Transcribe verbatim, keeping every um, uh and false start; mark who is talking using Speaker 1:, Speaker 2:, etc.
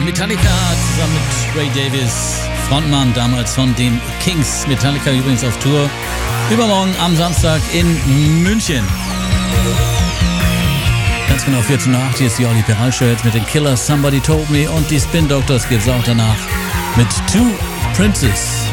Speaker 1: Metallica zusammen mit Ray Davies, Frontmann damals von den Kings. Metallica übrigens auf Tour. Übermorgen am Samstag in München. Ganz genau vierzehn Uhr acht, hier ist die Olli Peral Show jetzt mit den Killers, Somebody Told Me, und die Spin Doctors geht's auch danach mit Two Princes.